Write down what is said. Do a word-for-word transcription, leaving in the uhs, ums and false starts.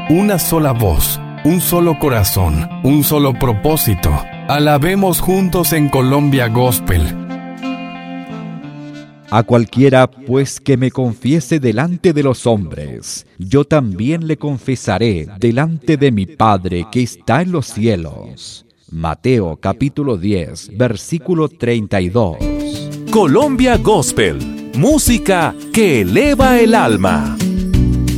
una sola voz, un solo corazón, un solo propósito. Alabemos juntos en Colombia Gospel. A cualquiera, pues, que me confiese delante de los hombres, yo también le confesaré delante de mi Padre que está en los cielos. Mateo capítulo diez, versículo treinta y dos. Colombia Gospel, música que eleva el alma.